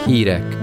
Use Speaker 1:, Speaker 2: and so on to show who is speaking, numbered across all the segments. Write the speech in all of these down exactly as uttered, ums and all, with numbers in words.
Speaker 1: Hírek.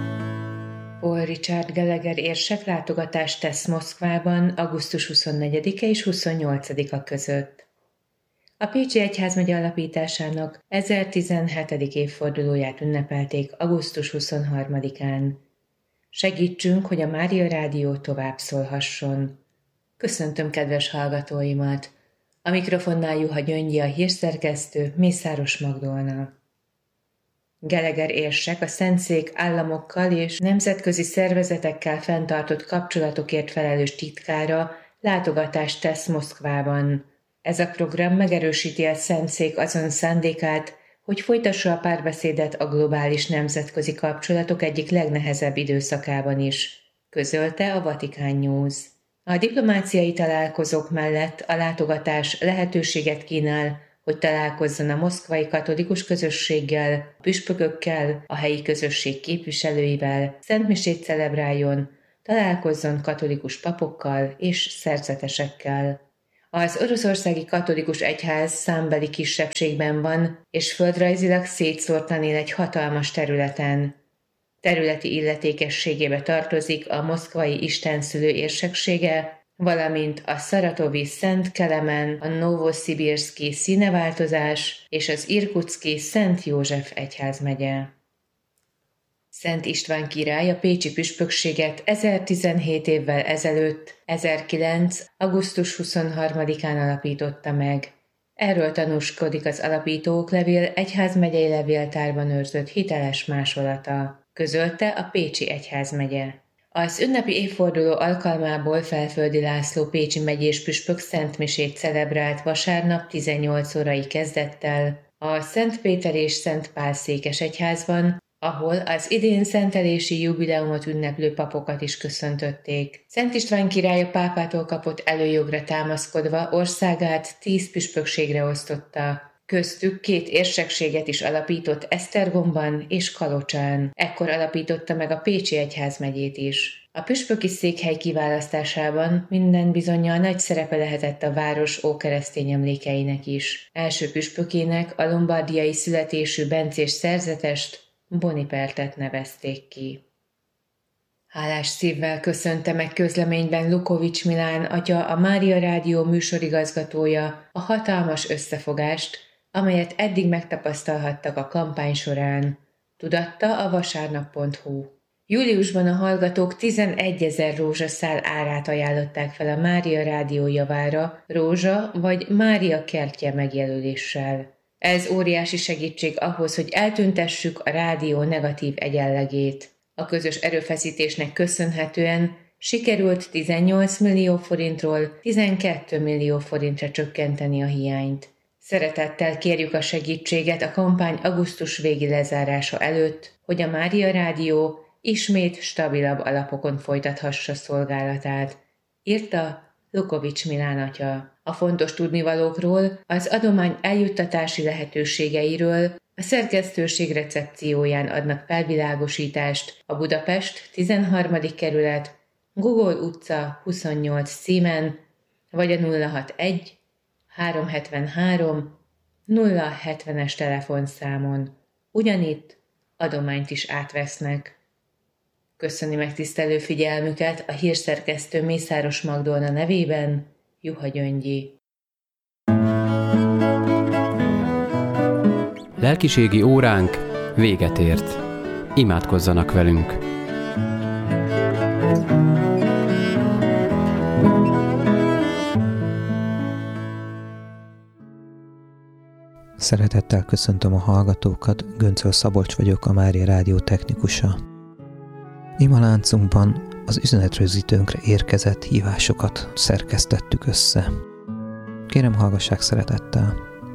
Speaker 2: Paul Richard Gallagher érsek látogatást tesz Moszkvában augusztus huszonnegyedike és huszonnyolcadika között. A Pécsi Egyházmegye alapításának ezertizenhetedik évfordulóját ünnepelték augusztus huszonharmadikán. Segítsünk, hogy a Mária Rádió tovább szólhasson. Köszöntöm kedves hallgatóimat! A mikrofonnál Juha Gyöngyi, a hírszerkesztő, Mészáros Magdolna. Gallagher érsek a Szentszék államokkal és nemzetközi szervezetekkel fenntartott kapcsolatokért felelős titkára látogatást tesz Moszkvában. Ez a program megerősíti a Szentszék azon szándékát, hogy folytassa a párbeszédet a globális nemzetközi kapcsolatok egyik legnehezebb időszakában is, közölte a Vatican News. A diplomáciai találkozók mellett a látogatás lehetőséget kínál, hogy találkozzon a moszkvai katolikus közösséggel, a püspökökkel, a helyi közösség képviselőivel, szentmisét celebráljon, találkozzon katolikus papokkal és szerzetesekkel. Az oroszországi katolikus egyház számbeli kisebbségben van, és földrajzilag szétszórtan él egy hatalmas területen. Területi illetékességébe tartozik a moszkvai istenszülő érseksége, valamint a szaratovi Szent Kelemen, a Novoszibirszki színeváltozás és az irkutszki Szent József egyházmegye. Szent István király a pécsi püspökséget ezertizenhét évvel ezelőtt, ezerkilenc. augusztus huszonharmadikán alapította meg. Erről tanúskodik az alapító oklevél egyházmegyei levéltárban őrzött hiteles másolata, közölte a Pécsi Egyházmegye. Az ünnepi évforduló alkalmából Felföldi László pécsi megyés püspök szentmisét celebrált vasárnap tizennyolc órai kezdettel a Szent Péter és Szent Pál székesegyházban, ahol az idén szentelési jubileumot ünneplő papokat is köszöntötték. Szent István király a pápától kapott előjogra támaszkodva országát tíz püspökségre osztotta. Köztük két érsekséget is alapított Esztergomban és Kalocsán. Ekkor alapította meg a Pécsi Egyházmegyét is. A püspöki székhely kiválasztásában minden bizonnyal nagy szerepe lehetett a város ókeresztény emlékeinek is. Első püspökének a lombardiai születésű bencés szerzetest, Bonipertet nevezték ki. Hálás szívvel köszönte meg közleményben Lukovics Milán atya, a Mária Rádió műsorigazgatója a hatalmas összefogást, amelyet eddig megtapasztalhattak a kampány során, tudatta a vasárnap pont hu. Júliusban a hallgatók tizenegyezer rózsaszál árát ajánlották fel a Mária Rádió javára, rózsa vagy Mária kertje megjelöléssel. Ez óriási segítség ahhoz, hogy eltüntessük a rádió negatív egyenlegét. A közös erőfeszítésnek köszönhetően sikerült tizennyolc millió forintról tizenkét millió forintra csökkenteni a hiányt. Szeretettel kérjük a segítséget a kampány augusztus végi lezárása előtt, hogy a Mária Rádió ismét stabilabb alapokon folytathassa szolgálatát, írta Lukovics Milán atya. A fontos tudnivalókról, az adomány eljuttatási lehetőségeiről a szerkesztőség recepcióján adnak felvilágosítást a Budapest tizenharmadik kerület, Gogol utca huszonnyolc címen, vagy a nulla hatvanegy háromszázhetvenhárom nulla hetvenes telefonszámon. Ugyanitt adományt is átvesznek. Köszöni megtisztelő figyelmüket a hírszerkesztő Mészáros Magdolna nevében, Juha Gyöngyi.
Speaker 1: Lelkiségi óránk véget ért. Imádkozzanak velünk!
Speaker 3: Szeretettel köszöntöm a hallgatókat, Göncöl Szabolcs vagyok, a Mária Rádió technikusa. Imaláncunkban az üzenetrögzítőnkre érkezett hívásokat szerkesztettük össze. Kérem, hallgassák szeretettel!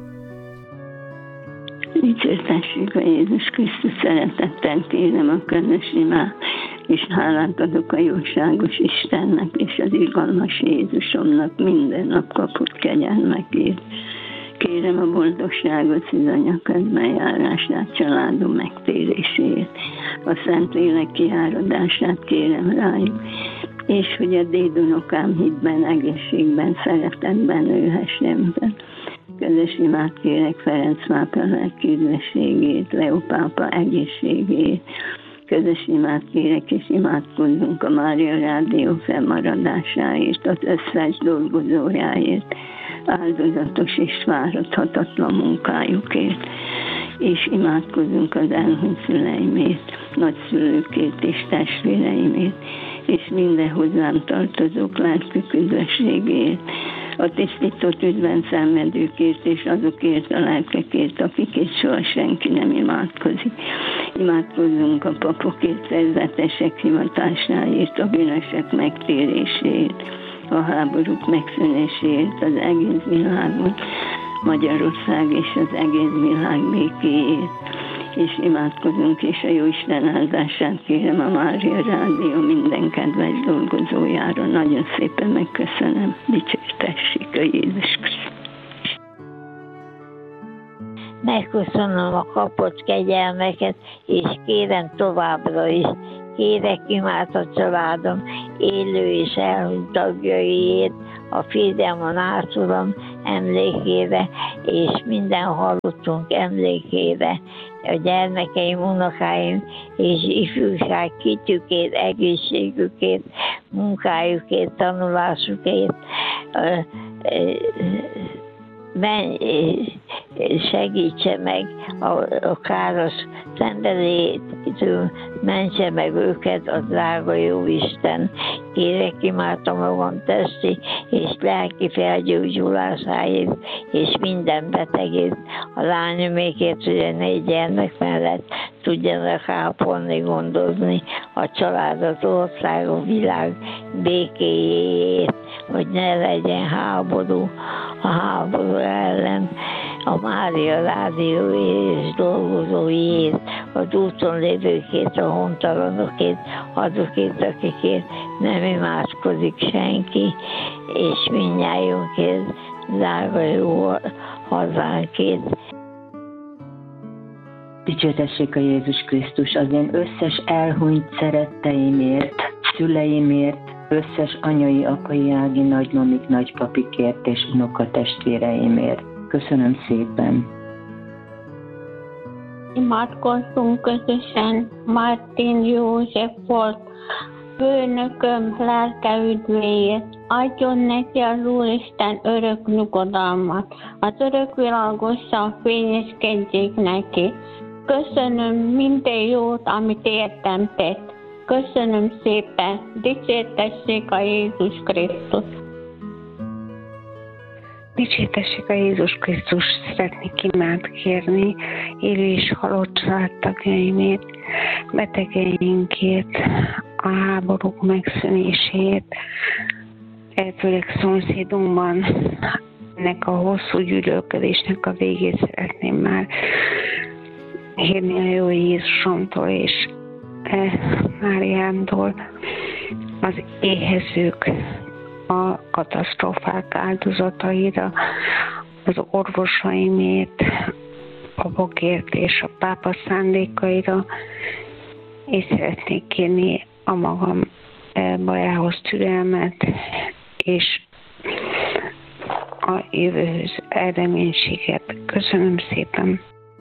Speaker 4: Dicsértessék a Jézus Krisztus, szeretettel kérem a közös imát, és hálát adok a jóságos Istennek és az irgalmas Jézusomnak minden nap kapott kegyelmekért. Kérem a boldogságot, szűzanya közbenjárását, családom megtéréséért, a Szentlélek kiáradását kérem rájuk, és hogy a dédunokám hitben, egészségben, szeretetben nőhessen fel. Közös imát kérek Ferenc pápa lelki üdvességét, Leó pápa egészségét. Közös imát kérek, és imádkozzunk a Mária Rádió fennmaradásáért, az összes dolgozójáért, áldozatos és fáradhatatlan munkájukért. És imádkozunk az elhunyt szüleimért, nagyszülőkért és testvéreimért, és minden hozzám tartozók lelkük üdvességért, a tisztított üdvben szenvedőkért és azokért a lelkekért, akikért soha senki nem imádkozik. Imádkozzunk a papokért, vezetesek hivatásáért, a bűnösek megtéréséért, a háborúk megszűnéséért, az egész világon, Magyarország és az egész világ békéért. És imádkozunk, és a Jóisten áldását kérem a Mária Rádió minden kedves dolgozójára. Nagyon szépen megköszönöm. Dicsértessék a Jézus Krisztus.
Speaker 5: Megköszönöm a kapott kegyelmeket, és kérem továbbra is. Kérek imát a családom élő és elhunyt tagjaiért, a Fidemon áturam emlékére, és minden halottunk emlékére, a gyermekeim, unokáim és ifjúság kitűkért, egészségükért, munkájukért, tanulásukért, segítse meg a, a káros szenvedélytől, mentse meg őket a drága jó Isten. Kérek imádom magam testi és lelki felgyógyulásáért, és minden betegért, a lányomékért, hogy a négy gyermek mellett tudjanak ápolni, gondozni a család, az ország, a világ békéjéért, hogy ne legyen háború, a háború ellen, a Mária Rádióért és dolgozóiért, az úton lévőkért, a hontalanokért, azokért, akikért nem imádkozik senki, és mindnyájunkért, drága jó hazánkért.
Speaker 6: Dicsértessék a Jézus Krisztus az én összes elhunyt szeretteimért, szüleimért, összes anyai, apai, ági, nagymamik, nagypapikért és unokatestvéreimért. Köszönöm szépen!
Speaker 7: Imádkozzunk közösen Martin József volt főnököm lelke üdvéért. Adjon neki az Úristen örök nyugodalmat, az örök világosan fényeskedjék neki. Köszönöm minden jót, amit értem tett. Köszönöm szépen, dicsértessék a Jézus Krisztus.
Speaker 8: Dicsértessék a Jézus Krisztus, szeretnék imát kérni, élő és halott családtagjaimért, betegeinkért, a háborúk megszűnéséért, elfőleg szomszédunkban ennek a hosszú gyűlölködésnek a végét szeretném már kérni a jó Jézusomtól és Máriámtól, az éhezők, a katasztrófák áldozataira, az orvosaimért, papokért és a pápa szándékaira, és szeretnék kérni a magam bajához türelmet, és a jövőhöz reménységet. Köszönöm szépen!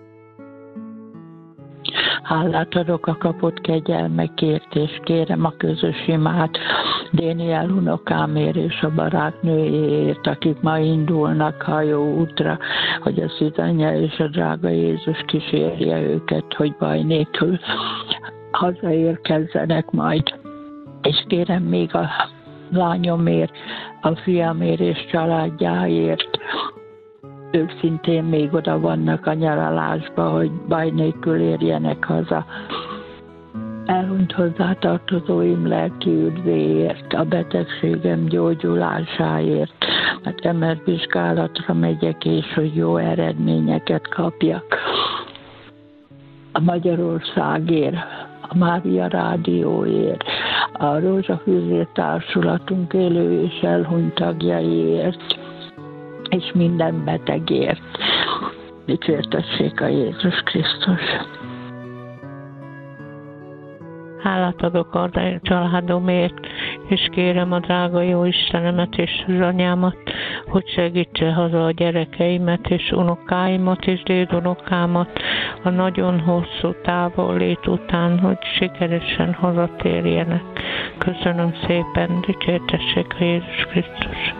Speaker 9: Hálát adok a kapott kegyelmekért, és kérem a közös imát Déniel unokámért és a barátnőjéért, akik ma indulnak hajó útra, hogy a szüzanya és a drága Jézus kísérje őket, hogy baj nélkül hazaérkezzenek majd. És kérem még a lányomért, a fiamért és családjáért, ők szintén még oda vannak a nyaralásba, hogy baj nélkül érjenek haza. Elhunyt hozzátartozóim lelki üdvéért, a betegségem gyógyulásáért, mert em er vizsgálatra megyek, és hogy jó eredményeket kapjak. A Magyarországért, a Mária Rádióért, a Rózsafűzér Társulatunk élő és elhunyt tagjaiért, és minden betegért. Dicsértessék a Jézus Krisztus.
Speaker 10: Hálát adok a családomért,
Speaker 9: és kérem a drága jó Istenemet és az anyámat, hogy segítse haza a gyerekeimet és unokáimat és dédunokámat a nagyon hosszú távollét után, hogy sikeresen hazatérjenek. Köszönöm szépen, dicsértessék a Jézus Krisztus!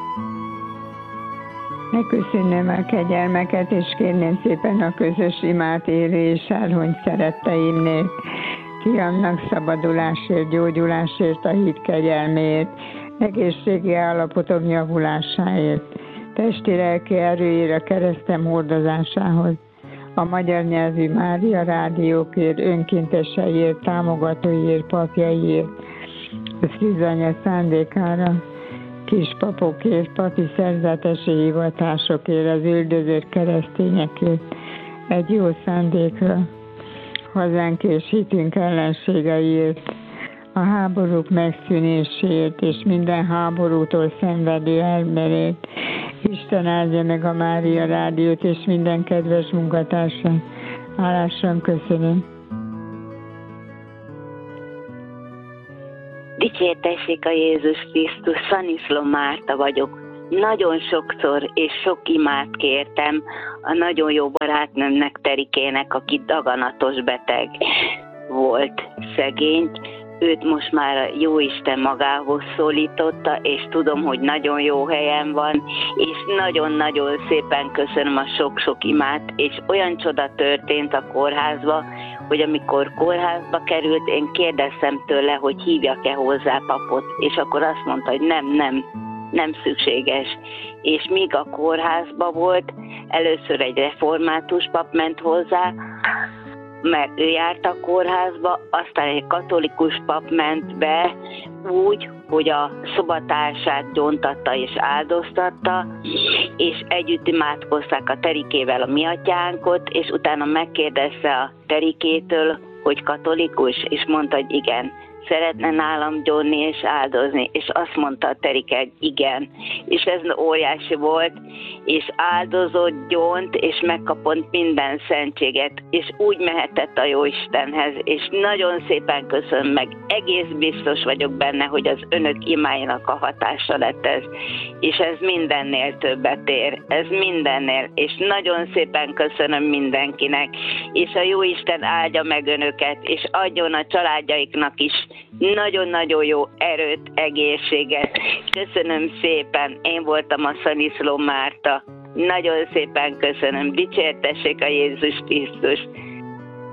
Speaker 10: Megköszönöm a kegyelmeket, és kérném szépen a közös imát élő és elhunyt szeretteimnél. Fiamnak szabadulásért, gyógyulásért, a hit kegyelméért, egészségi állapotom javulásáért, testi-lelki erőért, a keresztem hordozásához, a magyar nyelvű Mária rádiókért, önkénteseiért, támogatóiért, papjaiért, a Szűzanya szándékára, kispapokért, papi szerzetesi hivatásokért, az üldözött keresztényekért, egy jó szándékra, hazánk és hitünk ellenségeiért, a háborúk megszűnéséért és minden háborútól szenvedő emberért. Isten áldja meg a Mária rádiót és minden kedves munkatársát. Hálásan köszönöm.
Speaker 11: Dicsértessék a Jézus Krisztus, Szaniszló Márta vagyok. Nagyon sokszor és sok imát kértem a nagyon jó barátnőmnek, Terikének, aki daganatos beteg volt, szegény. Őt most már a Jóisten magához szólította, és tudom, hogy nagyon jó helyen van, és nagyon-nagyon szépen köszönöm a sok-sok imát, és olyan csoda történt a kórházba, hogy amikor kórházba került, én kérdeztem tőle, hogy hívjak-e hozzá papot, és akkor azt mondta, hogy nem, nem, nem szükséges. És míg a kórházba volt, először egy református pap ment hozzá, mert ő járt a kórházba, aztán egy katolikus pap ment be úgy, hogy a szobatársát gyóntatta és áldoztatta, és együtt imádkozták a Terikével a mi atyánkot, és utána megkérdezte a Terikétől, hogy katolikus, és mondta, hogy igen. Szeretne nálam gyónni és áldozni, és azt mondta a Terike, hogy igen. És ez óriási volt, és áldozott, gyónt, és megkapott minden szentséget, és úgy mehetett a Jóistenhez, és nagyon szépen köszönöm meg, egész biztos vagyok benne, hogy az önök imájának a hatása lett ez, és ez mindennél többet ér, ez mindennél, és nagyon szépen köszönöm mindenkinek, és a Jóisten áldja meg önöket, és adjon a családjaiknak is nagyon-nagyon jó erőt, egészséget. Köszönöm szépen, én voltam a Szaniszló Márta. Nagyon szépen köszönöm, dicsértessék a Jézus Krisztus.